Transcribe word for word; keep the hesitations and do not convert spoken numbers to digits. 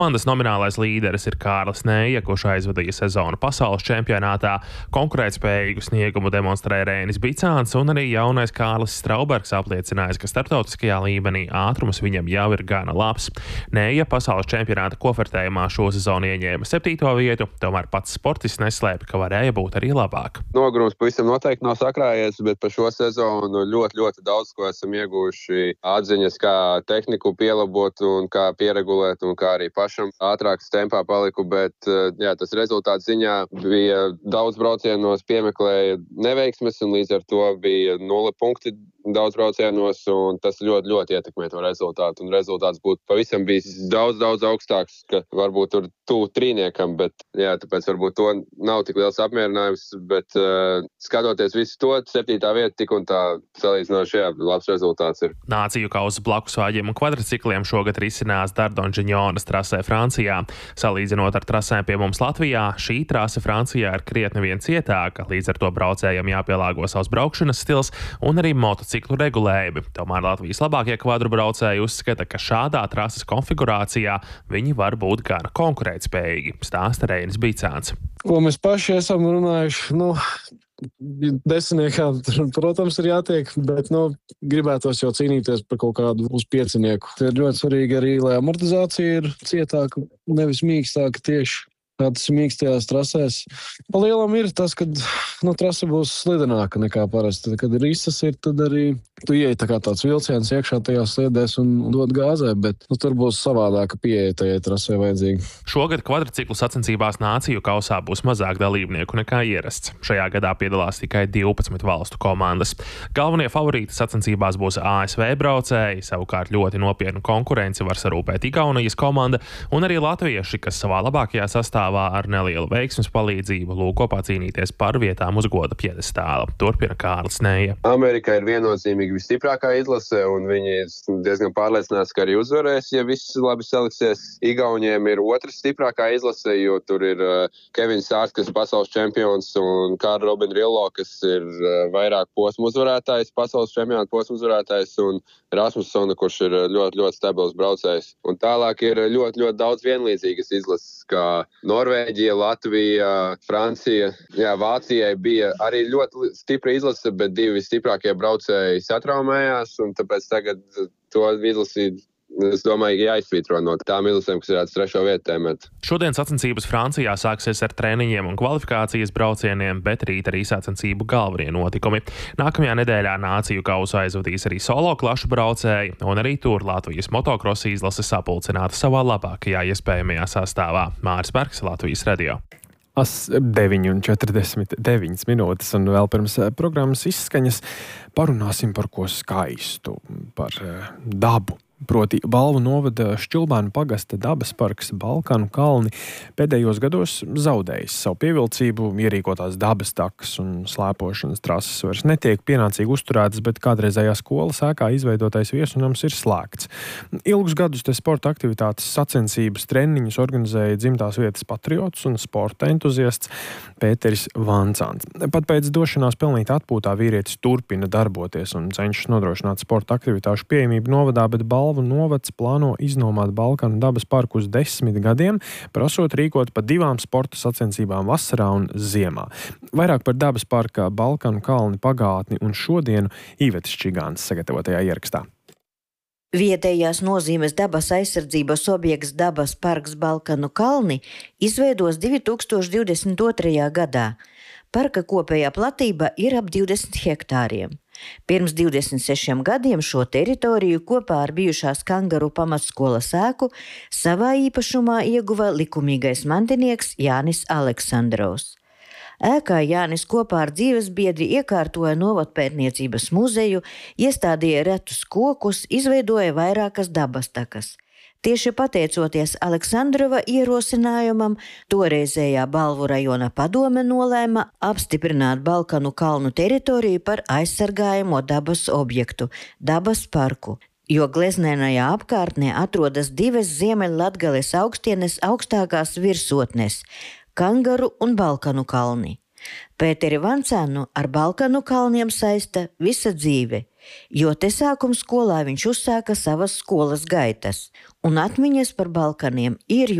Komandas nominālais līderis ir Kārlis Neja, kurš aizvadīja sezonu pasaules čempionātā. Konkurētspējīgu sniegumu demonstrē Reinis Bicāns, un arī jaunais Kārlis Straubergs apliecinājis, ka starptautiskajā līmenī ātrums viņam jau ir gana labs. Neja pasaules čempionāta kofertējumā šo sezonu ieņēma septīto vietu, tomēr pats sportists neslēpj, ka varēja būt arī labāk. Nogurums pavisam noteikti nav sakrājies, bet par šo sezonu ļoti, ļoti daudz ko esam ieguvuši atziņas, kā tehniku pielabot un kā pieregulēt un kā arī paši ātrākas tempā paliku, bet jā, tas rezultāts ziņā bija daudz braucienos piemeklēja neveiksmes, un līdz ar to bija nulle punkti daudz braucienos, un tas ļoti, ļoti ietekmē to rezultātu. Un rezultāts būtu pavisam bijis daudz, daudz augstāks, ka varbūt tur tuvu trīniekam, bet jā, tāpēc varbūt to nav tik liels apmierinājums, bet uh, skatoties visu to, septītā vieta tik un tā salīdzinoši, jā, labs rezultāts ir. Nāciju kausa blakusvāģiem un kvadricikliem šogad risinās Dardonžiņonas trasē Francijā. Salīdzinot ar trasēm pie mums Latvijā, šī trase Francijā ir krietni vien cietāka, līdz ar to braucējiem jāpielāgo savs braukšanas stils un arī motociklu regulējumi. Tomēr Latvijas labākie kvadru braucēji uzskata, ka šādā trases konfigurācijā viņi var būt gan konkurētspējīgi, stāsta Reinis Bicāns. Ko mēs paši esam runājuši, nu, desmitniekā, protams, ir jātiek, bet, nu, gribētos jau cīnīties par kaut kādu uz piecinieku. Ir ļoti svarīgi arī, lai amortizācija ir cietāka, nevis mīkstāka tieši. Tādas mīkstajās trasēs. Pa lielam ir tas, ka nu, trase būs slidenāka nekā parasti. Kad risas ir, tad arī tu ieej tā kā tāds vilciens iekšā tajās sliedēs un dod gāzē, bet nu, tur būs savādāka pieeja tajai trasē vajadzīga. Šogad kvadriciklu sacensībās nāciju kausā būs mazāk dalībnieku nekā ierasts. Šajā gadā piedalās tikai divpadsmit valstu komandas. Galvenie favorīti sacensībās būs A S V braucēji, savukārt ļoti nopietnu konkurenci var sarūpēt Igaunijas komanda un arī latvieši, kas savā labākajā sastāvā ar nelielu veiksmes palīdzību lūk kopā cīnīties par vietām uz goda piedestāla. Turpina Kārlis Neja. Amerika ir viennozīmīgi visstiprākā izlase, un viņi diezgan pārliecinās, ka arī uzvarēs, ja viss labi saliksies. Igauniem ir otrs stiprākā izlase, jo tur ir uh, Kevins Sārs, kas ir pasaules čempions, un Kārl Robin Rillo, kas ir uh, vairāk posmu uzvarētājs, pasaules čempionāta posmu uzvarētājs, un Rasmussona, kurš ir ļoti, ļoti stabils braucējs. Un tālāk ir ļoti, ļoti daudz vienlīdzīgas izlases, kā Norvēģija, Latvija, Francija. Jā, Vācijai bija arī ļoti stipra izlase, bet divi stiprākie braucēji satraumējās, un tāpēc tagad to izlasi, es domāju, jāizsvītro no tām izlasēm, kas ir tāds trešo vietu tēmēt. Šodien sacensības Francijā sāksies ar treniņiem un kvalifikācijas braucieniem, bet rīt arī sacensību galvenie notikumi. Nākamajā nedēļā nāciju kausu aizvadīs arī solo klašu braucēji, un arī tur Latvijas motokrosa izlase sapulcināta savā labākajā iespējamajā sastāvā. Māris Bergs, Latvijas radio. deviņi un četrdesmit deviņas minūtes, un vēl pirms programmas izskaņas parunāsim par ko skaistu, par dabu. Proti Balvu novada Šķilbānu pagasta dabas parks Balkanu kalni pēdējos gados zaudējis savu pievilcību, ierīkotās dabas takas un slēpošanas trases vairs netiek pienācīgi uzturētas, bet kādreizējā skolas ēkā izveidotais viesunams ir slēgts. Ilgus gadus te sporta aktivitātes sacensības treniņus organizēja dzimtās vietas patriots un sporta entuziasts Pēteris Vancāns. Pat pēc došanās pelnīt atpūtā vīrietis turpina darboties un cenšas nodrošināt sporta aktivitāšu pieejamību novadā, bet Balvu novads plāno iznomāt Balkanu dabas parku uz desmit gadiem, prasot rīkot pa divām sporta sacensībām vasarā un ziemā. Vairāk par dabas parka Balkanu kalni pagātni un šodienu Īvetes Čigānas sagatavotajā ierakstā. Vietējās nozīmes dabas aizsardzības objekts dabas parks Balkanu kalni izveidos divi tūkstoši divdesmit otrajā gadā. Parka kopējā platība ir ap divdesmit hektāriem. Pirms divdesmit sešiem gadiem šo teritoriju kopā ar bijušās Kangaru pamatskolas ēku savā īpašumā ieguva likumīgais mantinieks Jānis Aleksandrovs. Ēkā Jānis kopā ar dzīvesbiedri iekārtoja novadpētniecības muzeju, iestādīja retus kokus, izveidoja vairākas dabas takas. Tieši pateicoties Aleksandrova ierosinājumam, toreizējā Balvu rajona padome nolēma apstiprināt Balkanu kalnu teritoriju par aizsargājamo dabas objektu – dabas parku, jo gleznēnajā apkārtnē atrodas divas Ziemeļlatgales augstienes augstākās virsotnes – Kangaru un Balkanu kalni. Pēteri Vancānu ar Balkanu kalniem saista visa dzīve. jo te sākuma skolā viņš uzsāka savas skolas gaitas, un atmiņas par Balkaniem ir